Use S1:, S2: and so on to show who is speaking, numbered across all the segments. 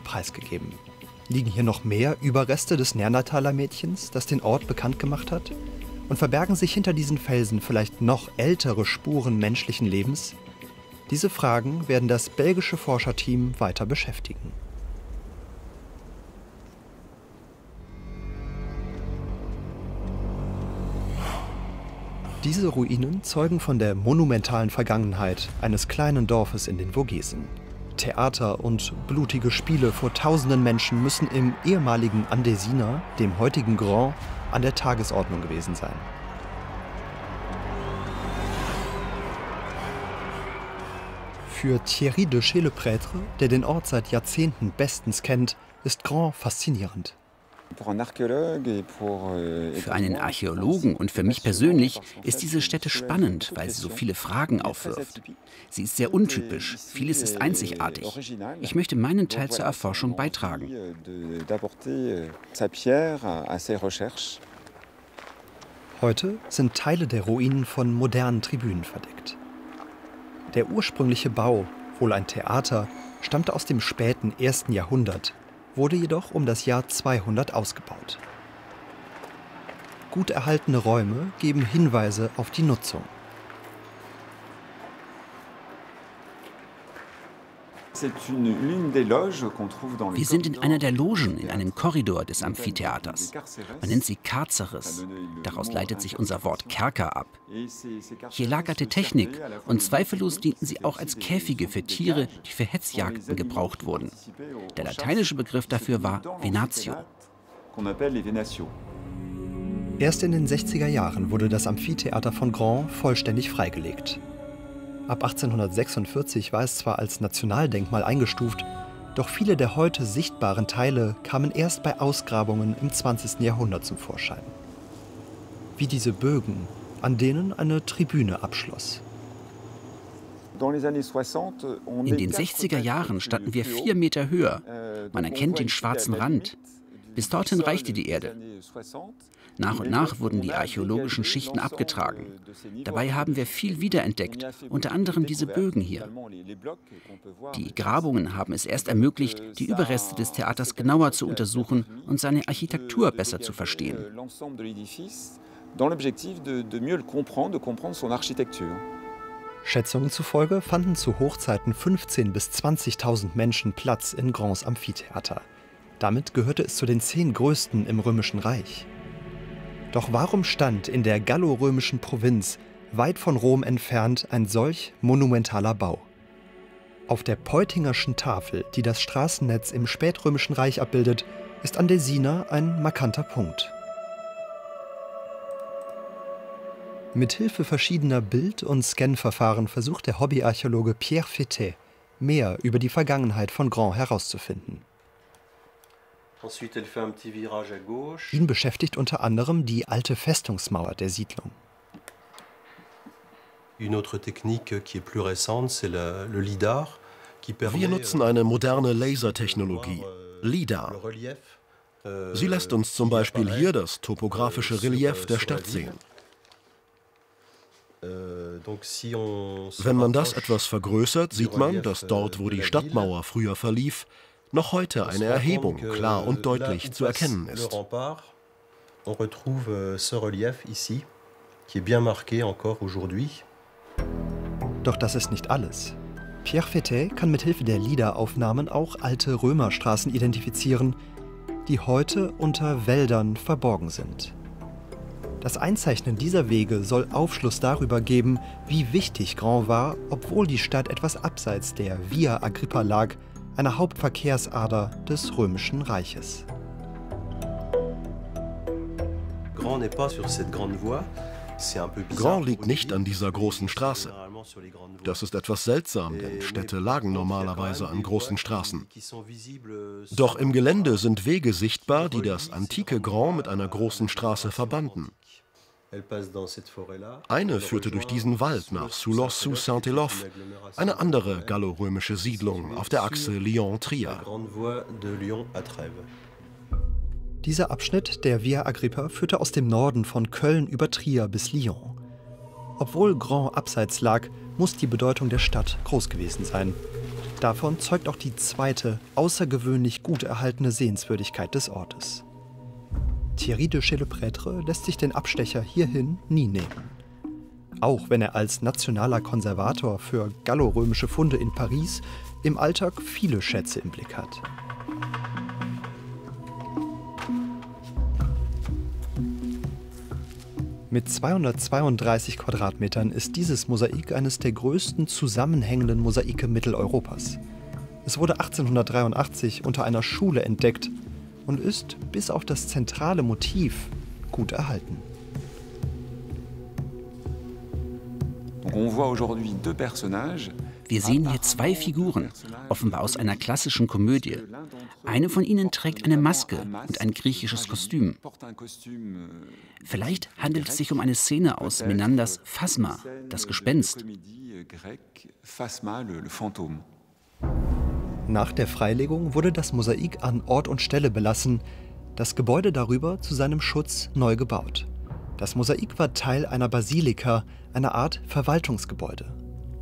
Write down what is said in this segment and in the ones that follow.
S1: preisgegeben. Liegen hier noch mehr Überreste des Neandertaler Mädchens, das den Ort bekannt gemacht hat? Und verbergen sich hinter diesen Felsen vielleicht noch ältere Spuren menschlichen Lebens? Diese Fragen werden das belgische Forscherteam weiter beschäftigen. Diese Ruinen zeugen von der monumentalen Vergangenheit eines kleinen Dorfes in den Vogesen. Theater und blutige Spiele vor tausenden Menschen müssen im ehemaligen Andesina, dem heutigen Grand, an der Tagesordnung gewesen sein. Für Thierry de Chez-le-Prêtre, der den Ort seit Jahrzehnten bestens kennt, ist Grand faszinierend.
S2: Für einen Archäologen und für mich persönlich ist diese Stätte spannend, weil sie so viele Fragen aufwirft. Sie ist sehr untypisch, vieles ist einzigartig. Ich möchte meinen Teil zur Erforschung beitragen.
S1: Heute sind Teile der Ruinen von modernen Tribünen verdeckt. Der ursprüngliche Bau, wohl ein Theater, stammte aus dem späten 1. Jahrhundert, wurde jedoch um das Jahr 200 ausgebaut. Gut erhaltene Räume geben Hinweise auf die Nutzung.
S2: Wir sind in einer der Logen, in einem Korridor des Amphitheaters. Man nennt sie Carceres. Daraus leitet sich unser Wort Kerker ab. Hier lagerte Technik und zweifellos dienten sie auch als Käfige für Tiere, die für Hetzjagden gebraucht wurden. Der lateinische Begriff dafür war Venatio.
S1: Erst in den 60er Jahren wurde das Amphitheater von Grand vollständig freigelegt. Ab 1846 war es zwar als Nationaldenkmal eingestuft, doch viele der heute sichtbaren Teile kamen erst bei Ausgrabungen im 20. Jahrhundert zum Vorschein. Wie diese Bögen, an denen eine Tribüne abschloss.
S2: In den 60er Jahren standen wir 4 Meter höher. Man erkennt den schwarzen Rand. Bis dorthin reichte die Erde. Nach und nach wurden die archäologischen Schichten abgetragen. Dabei haben wir viel wiederentdeckt, unter anderem diese Bögen hier. Die Grabungen haben es erst ermöglicht, die Überreste des Theaters genauer zu untersuchen und seine Architektur besser zu verstehen.
S1: Schätzungen zufolge fanden zu Hochzeiten 15.000 bis 20.000 Menschen Platz in Grands Amphitheater. Damit gehörte es zu den 10 größten im Römischen Reich. Doch warum stand in der gallorömischen Provinz, weit von Rom entfernt, ein solch monumentaler Bau? Auf der Peutingerschen Tafel, die das Straßennetz im spätrömischen Reich abbildet, ist Andesina ein markanter Punkt. Mithilfe verschiedener Bild- und Scan-Verfahren versucht der Hobbyarchäologe Pierre Fettet, mehr über die Vergangenheit von Grand herauszufinden. Ihn beschäftigt unter anderem die alte Festungsmauer der Siedlung.
S3: Wir nutzen eine moderne Lasertechnologie, LIDAR. Sie lässt uns zum Beispiel hier das topografische Relief der Stadt sehen. Wenn man das etwas vergrößert, sieht man, dass dort, wo die Stadtmauer früher verlief, noch heute eine Erhebung klar und deutlich zu erkennen ist.
S1: Doch das ist nicht alles. Pierre Fettet kann mithilfe der LIDAR-Aufnahmen auch alte Römerstraßen identifizieren, die heute unter Wäldern verborgen sind. Das Einzeichnen dieser Wege soll Aufschluss darüber geben, wie wichtig Grand war, obwohl die Stadt etwas abseits der Via Agrippa lag, einer Hauptverkehrsader des Römischen Reiches.
S3: Grand liegt nicht an dieser großen Straße. Das ist etwas seltsam, denn Städte lagen normalerweise an großen Straßen. Doch im Gelände sind Wege sichtbar, die das antike Grand mit einer großen Straße verbanden. Eine führte durch diesen Wald nach Soulos-sous-Saint-Élophe, eine andere gallorömische Siedlung auf der Achse Lyon-Trier.
S1: Dieser Abschnitt der Via Agrippa führte aus dem Norden von Köln über Trier bis Lyon. Obwohl Grand abseits lag, muss die Bedeutung der Stadt groß gewesen sein. Davon zeugt auch die zweite, außergewöhnlich gut erhaltene Sehenswürdigkeit des Ortes. Thierry de Chez-le-Prêtre lässt sich den Abstecher hierhin nie nehmen. Auch wenn er als nationaler Konservator für gallorömische Funde in Paris im Alltag viele Schätze im Blick hat. Mit 232 Quadratmetern ist dieses Mosaik eines der größten zusammenhängenden Mosaike Mitteleuropas. Es wurde 1883 unter einer Schule entdeckt und ist, bis auf das zentrale Motiv, gut erhalten.
S2: Wir sehen hier zwei Figuren, offenbar aus einer klassischen Komödie. Eine von ihnen trägt eine Maske und ein griechisches Kostüm. Vielleicht handelt es sich um eine Szene aus Menanders Phasma, das Gespenst.
S1: Nach der Freilegung wurde das Mosaik an Ort und Stelle belassen, das Gebäude darüber zu seinem Schutz neu gebaut. Das Mosaik war Teil einer Basilika, einer Art Verwaltungsgebäude.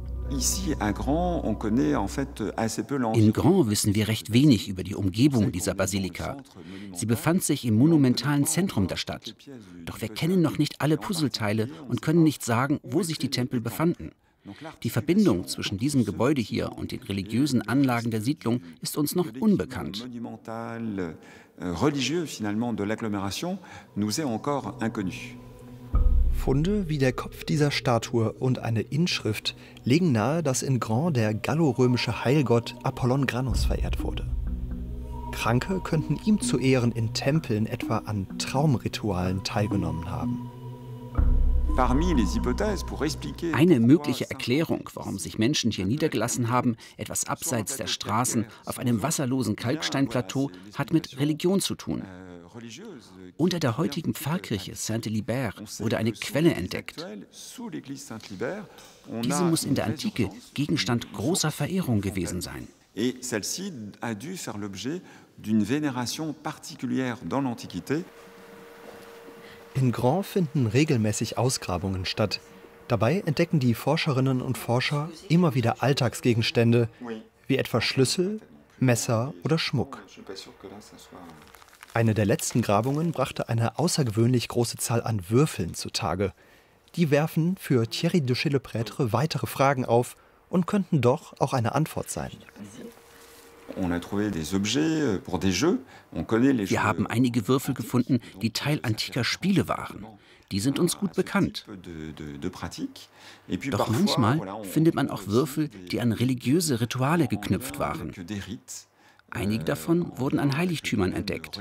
S2: In Grand wissen wir recht wenig über die Umgebung dieser Basilika. Sie befand sich im monumentalen Zentrum der Stadt. Doch wir kennen noch nicht alle Puzzleteile und können nicht sagen, wo sich die Tempel befanden. Die Verbindung zwischen diesem Gebäude hier und den religiösen Anlagen der Siedlung ist uns noch unbekannt.
S1: Funde wie der Kopf dieser Statue und eine Inschrift legen nahe, dass in Grand der gallorömische Heilgott Apollon Granus verehrt wurde. Kranke könnten ihm zu Ehren in Tempeln etwa an Traumritualen teilgenommen haben.
S2: Eine mögliche Erklärung, warum sich Menschen hier niedergelassen haben, etwas abseits der Straßen auf einem wasserlosen Kalksteinplateau, hat mit Religion zu tun. Unter der heutigen Pfarrkirche Saint-Libert wurde eine Quelle entdeckt. Diese muss in der Antike Gegenstand großer Verehrung gewesen sein.
S1: In Grand finden regelmäßig Ausgrabungen statt. Dabei entdecken die Forscherinnen und Forscher immer wieder Alltagsgegenstände, wie etwa Schlüssel, Messer oder Schmuck. Eine der letzten Grabungen brachte eine außergewöhnlich große Zahl an Würfeln zutage. Die werfen für Thierry de Chez-le-Prêtre weitere Fragen auf und könnten doch auch eine Antwort sein.
S2: Wir haben einige Würfel gefunden, die Teil antiker Spiele waren. Die sind uns gut bekannt. Doch manchmal findet man auch Würfel, die an religiöse Rituale geknüpft waren. Einige davon wurden an Heiligtümern entdeckt.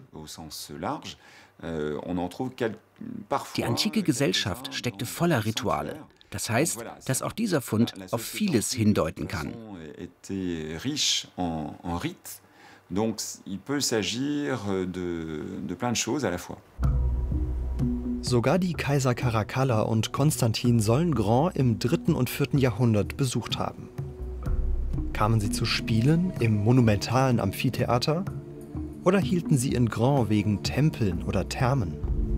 S2: Die antike Gesellschaft steckte voller Rituale. Das heißt, dass auch dieser Fund auf vieles hindeuten kann.
S1: Sogar die Kaiser Caracalla und Konstantin sollen Grand im 3. und 4. Jahrhundert besucht haben. Kamen sie zu Spielen im monumentalen Amphitheater? Oder hielten sie in Grand wegen Tempeln oder Thermen?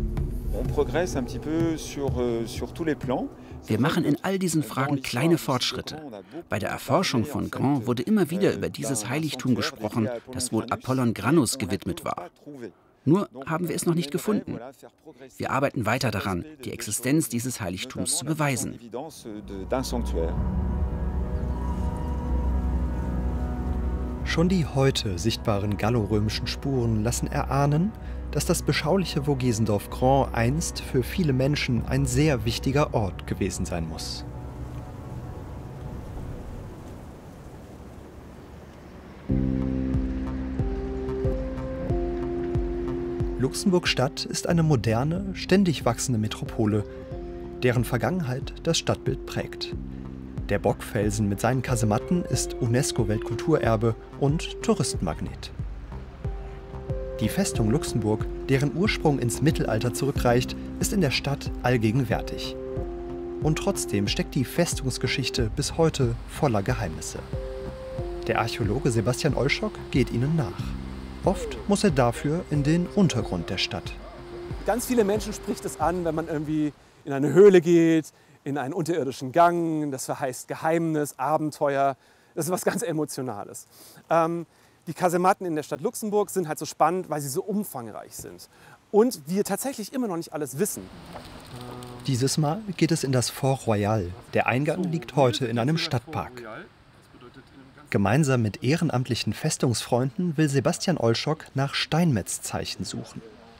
S2: Wir machen in all diesen Fragen kleine Fortschritte. Bei der Erforschung von Grand wurde immer wieder über dieses Heiligtum gesprochen, das wohl Apollon Granus gewidmet war. Nur haben wir es noch nicht gefunden. Wir arbeiten weiter daran, die Existenz dieses Heiligtums zu beweisen.
S1: Schon die heute sichtbaren gallorömischen Spuren lassen erahnen, dass das beschauliche Vogesendorf Grand einst für viele Menschen ein sehr wichtiger Ort gewesen sein muss. Luxemburg-Stadt ist eine moderne, ständig wachsende Metropole, deren Vergangenheit das Stadtbild prägt. Der Bockfelsen mit seinen Kasematten ist UNESCO-Weltkulturerbe und Touristenmagnet. Die Festung Luxemburg, deren Ursprung ins Mittelalter zurückreicht, ist in der Stadt allgegenwärtig. Und trotzdem steckt die Festungsgeschichte bis heute voller Geheimnisse. Der Archäologe Sebastian Olschock geht ihnen nach. Oft muss er dafür in den Untergrund der Stadt.
S4: Ganz viele Menschen spricht es an, wenn man irgendwie in eine Höhle geht, in einen unterirdischen Gang. Das verheißt Geheimnis, Abenteuer. Das ist was ganz Emotionales. Die Kasematten in der Stadt Luxemburg sind halt so spannend, weil sie so umfangreich sind. Und wir tatsächlich immer noch nicht alles wissen.
S1: Dieses Mal geht es in das Fort Royal. Der Eingang liegt heute in einem Stadtpark. Gemeinsam mit ehrenamtlichen Festungsfreunden will Sebastian Olschok nach Steinmetzzeichen suchen.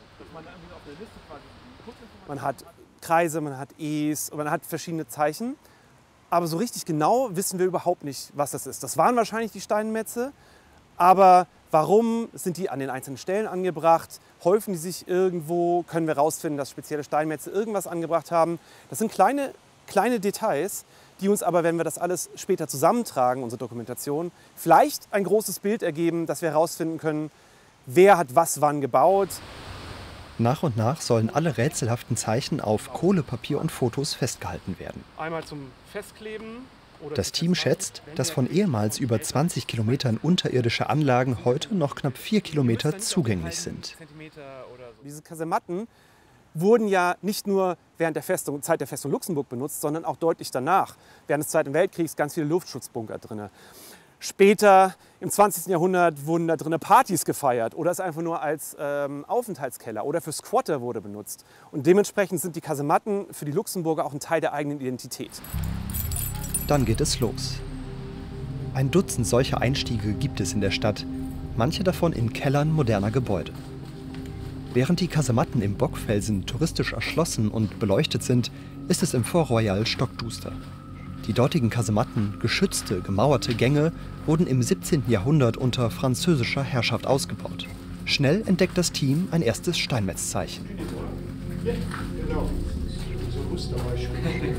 S4: Man hat Kreise, man hat E's, man hat verschiedene Zeichen. Aber so richtig genau wissen wir überhaupt nicht, was das ist. Das waren wahrscheinlich die Steinmetze. Aber warum sind die an den einzelnen Stellen angebracht? Häufen die sich irgendwo? Können wir herausfinden, dass spezielle Steinmetze irgendwas angebracht haben? Das sind kleine Details, die uns aber, wenn wir das alles später zusammentragen, unsere Dokumentation, vielleicht ein großes Bild ergeben, dass wir herausfinden können, wer hat was wann gebaut.
S1: Nach und nach sollen alle rätselhaften Zeichen auf Kohle, Papier und Fotos festgehalten werden.
S4: Einmal zum Festkleben.
S1: Das Team schätzt, dass von ehemals über 20 Kilometern unterirdische Anlagen heute noch knapp 4 Kilometer zugänglich sind.
S4: Diese Kasematten wurden ja nicht nur während der Zeit der Festung Luxemburg benutzt, sondern auch deutlich danach. Während des Zweiten Weltkriegs ganz viele Luftschutzbunker drin. Später, im 20. Jahrhundert, wurden da drinnen Partys gefeiert oder es einfach nur als Aufenthaltskeller oder für Squatter wurde benutzt. Und dementsprechend sind die Kasematten für die Luxemburger auch ein Teil der eigenen Identität.
S1: Dann geht es los. Ein Dutzend solcher Einstiege gibt es in der Stadt, manche davon in Kellern moderner Gebäude. Während die Kasematten im Bockfelsen touristisch erschlossen und beleuchtet sind, ist es im Fort Royal stockduster. Die dortigen Kasematten, geschützte, gemauerte Gänge, wurden im 17. Jahrhundert unter französischer Herrschaft ausgebaut. Schnell entdeckt das Team ein erstes Steinmetzzeichen.
S5: Ja, genau. So Musterbeispiel.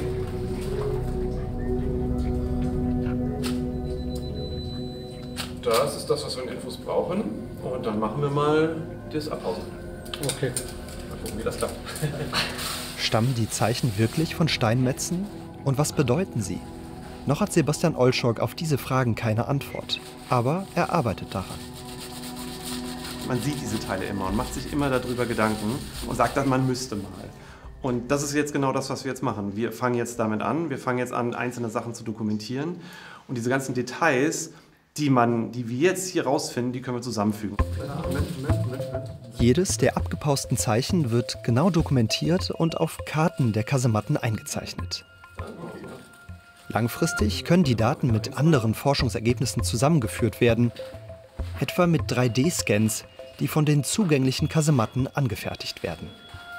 S6: Das ist das, was wir in Infos brauchen. Und dann machen wir mal das Abhausen.
S5: Okay.
S6: Mal gucken, wie das klappt.
S1: Stammen die Zeichen wirklich von Steinmetzen? Und was bedeuten sie? Noch hat Sebastian Olschok auf diese Fragen keine Antwort. Aber er arbeitet daran.
S7: Man sieht diese Teile immer und macht sich immer darüber Gedanken und sagt dann, man müsste mal. Und das ist jetzt genau das, was wir jetzt machen. Wir fangen jetzt damit an. Wir fangen jetzt an, einzelne Sachen zu dokumentieren. Und diese ganzen Details, die wir jetzt hier rausfinden, die können wir zusammenfügen.
S1: Jedes der abgepausten Zeichen wird genau dokumentiert und auf Karten der Kasematten eingezeichnet. Langfristig können die Daten mit anderen Forschungsergebnissen zusammengeführt werden, etwa mit 3D-Scans, die von den zugänglichen Kasematten angefertigt werden.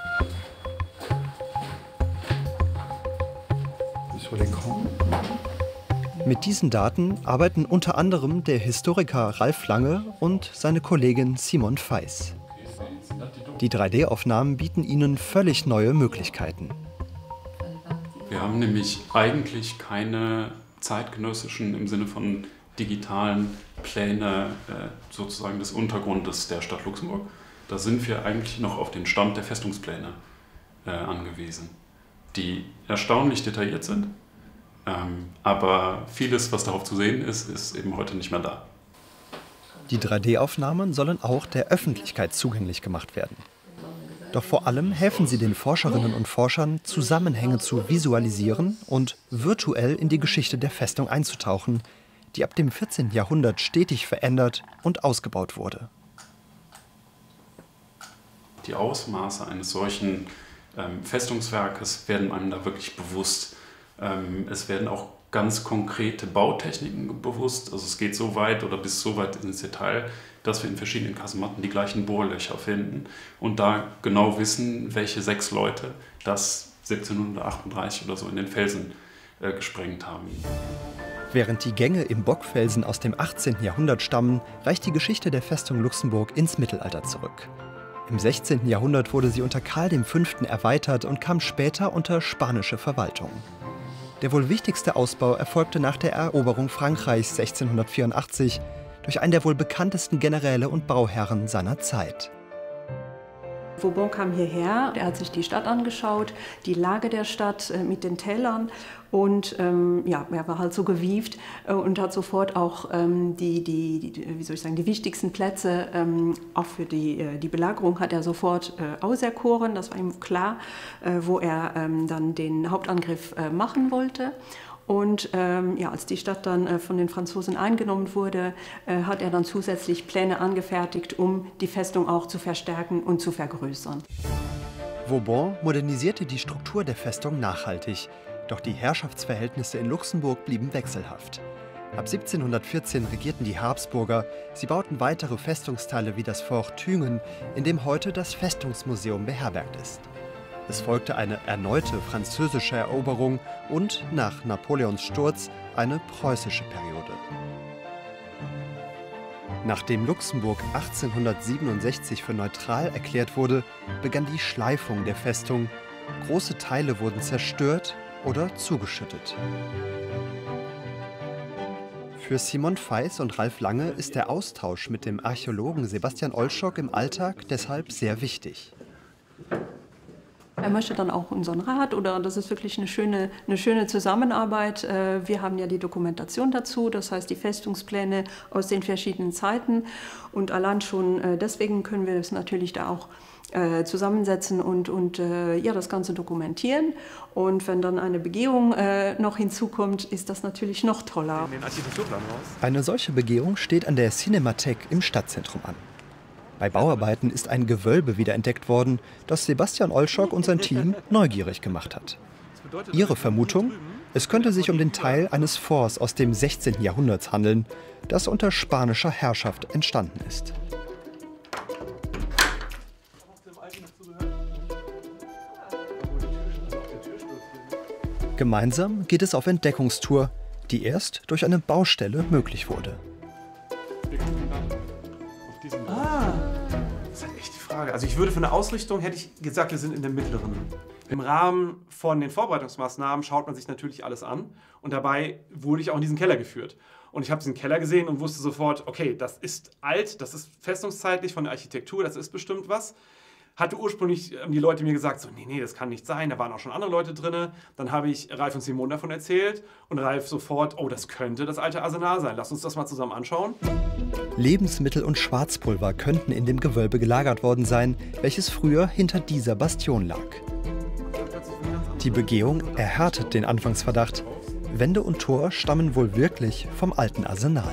S1: Mit diesen Daten arbeiten unter anderem der Historiker Ralf Lange und seine Kollegin Simon Feiss. Die 3D-Aufnahmen bieten ihnen völlig neue Möglichkeiten.
S8: Wir haben nämlich eigentlich keine zeitgenössischen im Sinne von digitalen Pläne sozusagen des Untergrundes der Stadt Luxemburg. Da sind wir eigentlich noch auf den Stand der Festungspläne angewiesen, die erstaunlich detailliert sind. Aber vieles, was darauf zu sehen ist, ist eben heute nicht mehr da.
S1: Die 3D-Aufnahmen sollen auch der Öffentlichkeit zugänglich gemacht werden. Doch vor allem helfen sie den Forscherinnen und Forschern, Zusammenhänge zu visualisieren und virtuell in die Geschichte der Festung einzutauchen, die ab dem 14. Jahrhundert stetig verändert und ausgebaut wurde.
S8: Die Ausmaße eines solchen Festungswerkes werden einem da wirklich bewusst. Es werden auch ganz konkrete Bautechniken bewusst. Also es geht so weit oder bis so weit ins Detail, dass wir in verschiedenen Kasematten die gleichen Bohrlöcher finden und da genau wissen, welche 6 Leute das 1738 oder so in den Felsen gesprengt haben.
S1: Während die Gänge im Bockfelsen aus dem 18. Jahrhundert stammen, reicht die Geschichte der Festung Luxemburg ins Mittelalter zurück. Im 16. Jahrhundert wurde sie unter Karl V. erweitert und kam später unter spanische Verwaltung. Der wohl wichtigste Ausbau erfolgte nach der Eroberung Frankreichs 1684 durch einen der wohl bekanntesten Generäle und Bauherren seiner Zeit.
S9: Vauban kam hierher, er hat sich die Stadt angeschaut, die Lage der Stadt mit den Tälern und ja, er war halt so gewieft und hat sofort auch wie soll ich sagen, die wichtigsten Plätze auch für die Belagerung hat er sofort auserkoren. Das war ihm klar, wo er dann den Hauptangriff machen wollte. Und als die Stadt dann von den Franzosen eingenommen wurde, hat er dann zusätzlich Pläne angefertigt, um die Festung auch zu verstärken und zu vergrößern.
S1: Vauban modernisierte die Struktur der Festung nachhaltig, doch die Herrschaftsverhältnisse in Luxemburg blieben wechselhaft. Ab 1714 regierten die Habsburger. Sie bauten weitere Festungsteile wie das Fort Thüngen, in dem heute das Festungsmuseum beherbergt ist. Es folgte eine erneute französische Eroberung und nach Napoleons Sturz eine preußische Periode. Nachdem Luxemburg 1867 für neutral erklärt wurde, begann die Schleifung der Festung. Große Teile wurden zerstört oder zugeschüttet. Für Simon Feis und Ralf Lange ist der Austausch mit dem Archäologen Sebastian Olschok im Alltag deshalb sehr wichtig.
S9: Er möchte dann auch unseren Rat oder das ist wirklich eine schöne Zusammenarbeit. Wir haben ja die Dokumentation dazu, das heißt die Festungspläne aus den verschiedenen Zeiten. Und allein schon deswegen können wir es natürlich da auch zusammensetzen und das Ganze dokumentieren. Und wenn dann eine Begehung noch hinzukommt, ist das natürlich noch toller.
S1: Eine solche Begehung steht an der Cinemathèque im Stadtzentrum an. Bei Bauarbeiten ist ein Gewölbe wiederentdeckt worden, das Sebastian Olschok und sein Team neugierig gemacht hat. Ihre Vermutung? Es könnte sich um den Teil eines Forts aus dem 16. Jahrhundert handeln, das unter spanischer Herrschaft entstanden ist. Gemeinsam geht es auf Entdeckungstour, die erst durch eine Baustelle möglich wurde.
S7: Das ist halt echt die Frage. Also ich würde von der Ausrichtung, hätte ich gesagt, wir sind in der mittleren. Im Rahmen von den Vorbereitungsmaßnahmen schaut man sich natürlich alles an und dabei wurde ich auch in diesen Keller geführt. Und ich habe diesen Keller gesehen und wusste sofort, okay, das ist alt, das ist festungszeitlich von der Architektur, das ist bestimmt was. Hatte ursprünglich die Leute mir gesagt, so, nee, das kann nicht sein, da waren auch schon andere Leute drin. Dann habe ich Ralf und Simon davon erzählt und Ralf sofort, oh, das könnte das alte Arsenal sein, lass uns das mal zusammen anschauen.
S1: Lebensmittel und Schwarzpulver könnten in dem Gewölbe gelagert worden sein, welches früher hinter dieser Bastion lag. Die Begehung erhärtet den Anfangsverdacht. Wände und Tor stammen wohl wirklich vom alten Arsenal.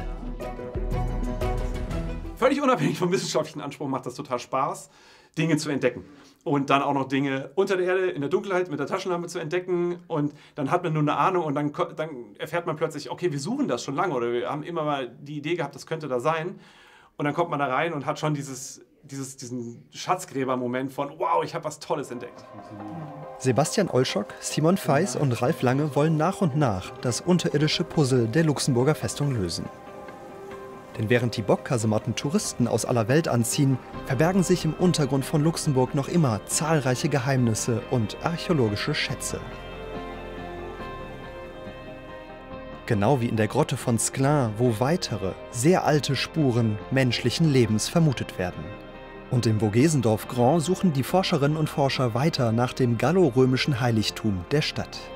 S7: Völlig unabhängig vom wissenschaftlichen Anspruch macht das total Spaß, Dinge zu entdecken. Und dann auch noch Dinge unter der Erde, in der Dunkelheit mit der Taschenlampe zu entdecken. Und dann hat man nur eine Ahnung und dann erfährt man plötzlich, okay, wir suchen das schon lange oder wir haben immer mal die Idee gehabt, das könnte da sein. Und dann kommt man da rein und hat schon diesen Schatzgräber-Moment von, wow, ich habe was Tolles entdeckt.
S1: Sebastian Olschok, Simon Feis und Ralf Lange wollen nach und nach das unterirdische Puzzle der Luxemburger Festung lösen. Denn während die Bockkasematten Touristen aus aller Welt anziehen, verbergen sich im Untergrund von Luxemburg noch immer zahlreiche Geheimnisse und archäologische Schätze. Genau wie in der Grotte von Sclin, wo weitere, sehr alte Spuren menschlichen Lebens vermutet werden. Und im Vogesendorf Grand suchen die Forscherinnen und Forscher weiter nach dem gallorömischen Heiligtum der Stadt.